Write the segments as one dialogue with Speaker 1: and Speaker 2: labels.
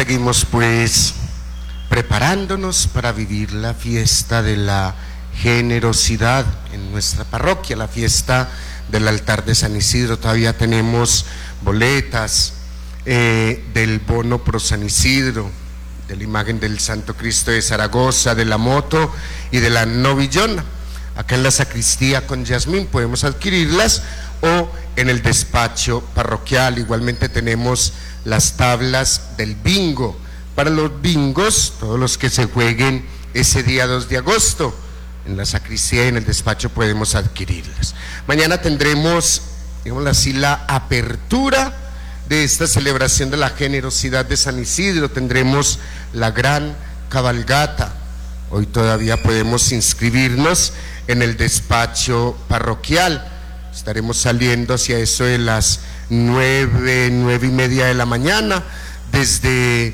Speaker 1: Seguimos pues preparándonos para vivir la fiesta de la generosidad en nuestra parroquia, la fiesta del altar de San Isidro. Todavía tenemos boletas del bono pro San Isidro, de la imagen del Santo Cristo de Zaragoza, de la moto y de la novillona. Acá en la sacristía con Yasmín podemos adquirirlas o en el despacho parroquial. Igualmente tenemos las tablas del bingo. Para los bingos, todos los que se jueguen ese día 2 de agosto, en la sacristía y en el despacho podemos adquirirlas. Mañana tendremos, digámoslo así, la apertura de esta celebración de la generosidad de San Isidro. Tendremos la gran cabalgata. Hoy todavía podemos inscribirnos en el despacho parroquial. Estaremos saliendo hacia eso de las 9:30 de la mañana, desde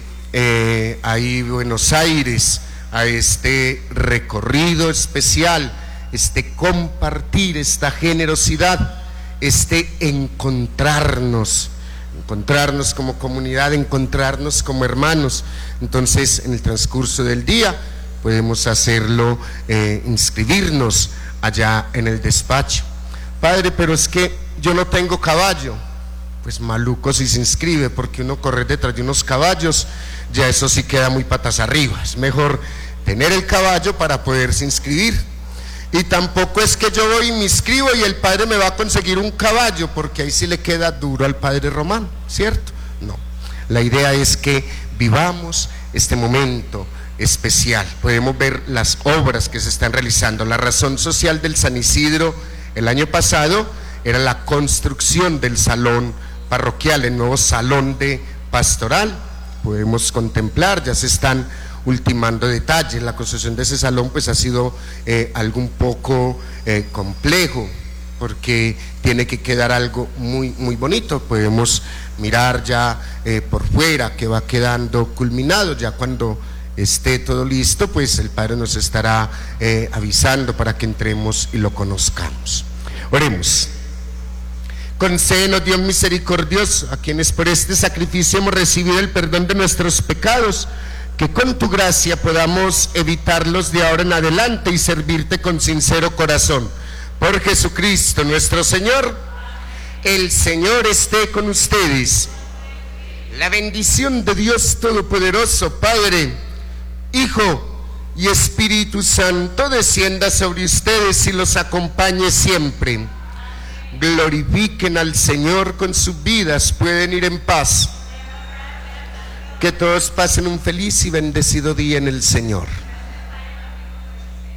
Speaker 1: ahí Buenos Aires, a este recorrido especial, este compartir, esta generosidad, este encontrarnos como comunidad, encontrarnos como hermanos. Entonces, en el transcurso del día podemos hacerlo, inscribirnos allá en el despacho. Padre, pero es que yo no tengo caballo. Pues maluco si se inscribe, porque uno correr detrás de unos caballos, ya eso sí queda muy patas arriba. Es mejor tener el caballo para poderse inscribir. Y tampoco es que yo voy y me inscribo y el padre me va a conseguir un caballo, porque ahí sí le queda duro al padre Román, ¿cierto? No, la idea es que vivamos este momento especial. Podemos ver las obras que se están realizando. La razón social del San Isidro el año pasado era la construcción del salón parroquial, el nuevo salón de pastoral. Podemos contemplar, ya se están ultimando detalles. La construcción de ese salón pues ha sido algo un poco complejo, porque tiene que quedar algo muy bonito. Podemos mirar ya por fuera que va quedando culminado. Ya cuando esté todo listo, pues el Padre nos estará avisando para que entremos y lo conozcamos. Oremos. Concédenos, Dios misericordioso, a quienes por este sacrificio hemos recibido el perdón de nuestros pecados, que con tu gracia podamos evitarlos de ahora en adelante y servirte con sincero corazón. Por Jesucristo nuestro Señor. El Señor esté con ustedes. La bendición de Dios Todopoderoso, Padre, Hijo y Espíritu Santo, descienda sobre ustedes y los acompañe siempre. Glorifiquen al Señor con sus vidas. Pueden ir en paz. Que todos pasen un feliz y bendecido día en el Señor.